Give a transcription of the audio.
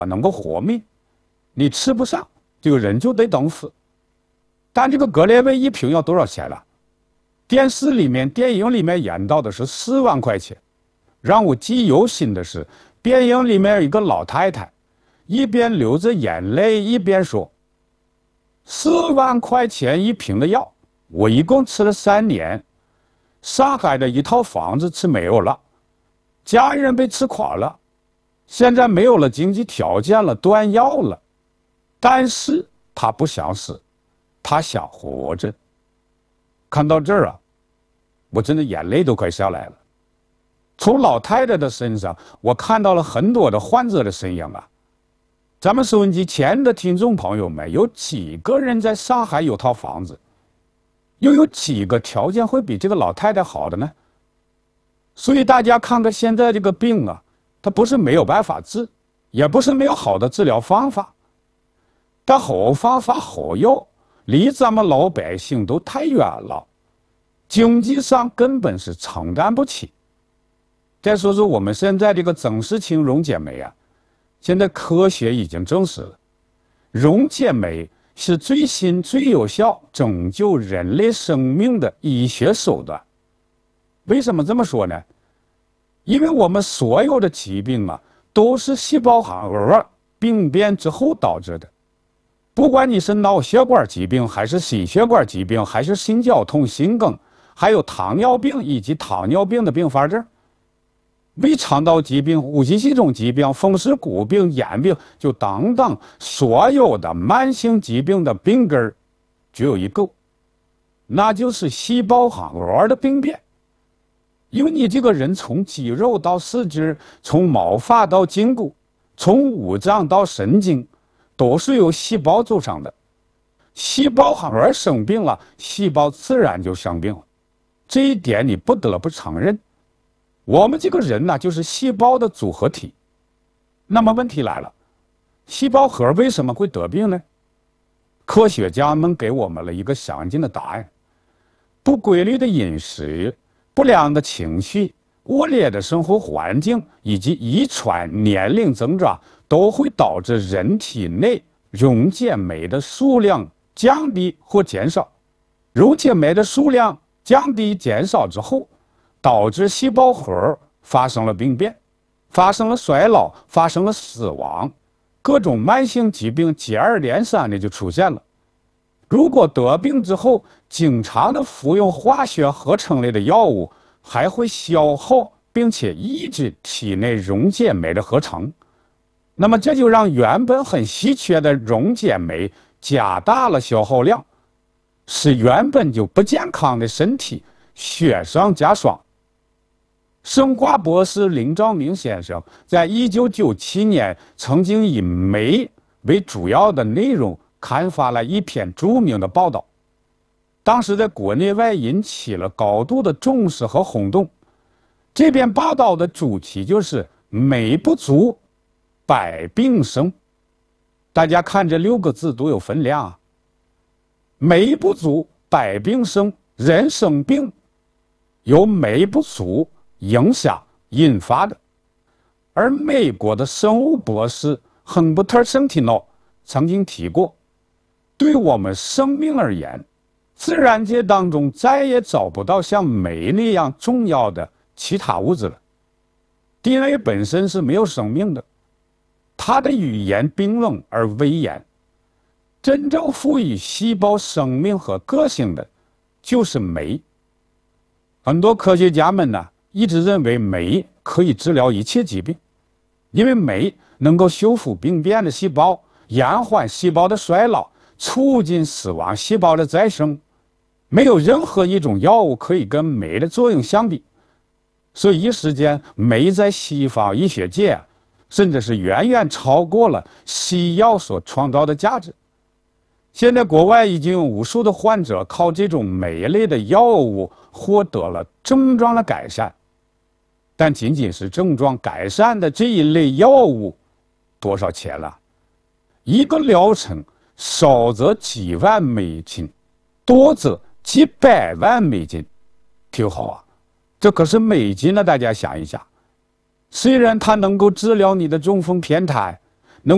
能够活命，你吃不上，这个人就得等死。但这个格列卫一瓶要多少钱了？电视里面、电影里面演到的是4万块钱。让我记忆犹新的是，电影里面有一个老太太，一边流着眼泪，一边说：“4万块钱一瓶的药，我一共吃了3年，上海的一套房子吃没有了，家人被吃垮了，现在没有了经济条件了，断药了。但是他不想死，他想活着。”看到这儿啊，我真的眼泪都快下来了。从老太太的身上，我看到了很多的患者的身影啊。咱们收音机前的听众朋友们，有几个人在上海有套房子？又有几个条件会比这个老太太好的呢？所以大家看看现在这个病啊，它不是没有办法治，也不是没有好的治疗方法，但好方法好药离咱们老百姓都太远了，经济上根本是承担不起。再说说我们现在这个曾氏青溶解酶啊，现在科学已经证实了，溶解酶是最新最有效拯救人类生命的医学手段。为什么这么说呢？因为我们所有的疾病啊，都是细胞寒核病变之后导致的。不管你是脑血管疾病，还是心血管疾病，还是心绞痛、心梗，还有糖尿病以及糖尿病的并发症，胃肠道疾病、呼吸系统疾病、风湿骨病、眼病，就等等，所有的慢性疾病的病根只有一个，那就是细胞寒核的病变。因为你这个人从肌肉到四肢，从毛发到筋骨，从五脏到神经，都是由细胞组成的。细胞寒核生病了，细胞自然就生病了，这一点你不得不承认。我们这个人呢，就是细胞的组合体。那么问题来了，细胞核为什么会得病呢？科学家们给我们了一个详尽的答案：不规律的饮食、不良的情绪、恶劣的生活环境以及遗传、年龄增长，都会导致人体内溶解酶的数量降低或减少。溶解酶的数量降低减少之后，导致细胞核发生了病变，发生了衰老，发生了死亡，各种慢性疾病接二连三的就出现了。如果得病之后经常的服用化学合成类的药物，还会消耗并且抑制体内溶解酶的合成，那么这就让原本很稀缺的溶解酶加大了消耗量，使原本就不健康的身体雪上加霜。生化博士林兆明先生在1997年曾经以酶为主要的内容刊发了一篇著名的报道，当时在国内外引起了高度的重视和轰动。这篇报道的主题就是酶不足，百病生。大家看这6个字都有分量啊，酶不足，百病生。人生病由酶不足影响引发的。而美国的生物博士亨伯特·圣提诺曾经提过，对我们生命而言，自然界当中再也找不到像酶那样重要的其他物质了。DNA 本身是没有生命的，它的语言冰冷而威严。真正赋予细胞生命和个性的就是酶。很多科学家们呢，一直认为酶可以治疗一切疾病，因为酶能够修复病变的细胞，延缓细胞的衰老，促进死亡细胞的再生。没有任何一种药物可以跟酶的作用相比，所以一时间酶在西方医学界甚至是远远超过了西药所创造的价值。现在国外已经有无数的患者靠这种酶类的药物获得了症状的改善，但仅仅是症状改善的这一类药物多少钱了？一个疗程少则几万美金，多则几百万美金。挺好啊，这可是美金呢，大家想一下。虽然它能够治疗你的中风偏瘫，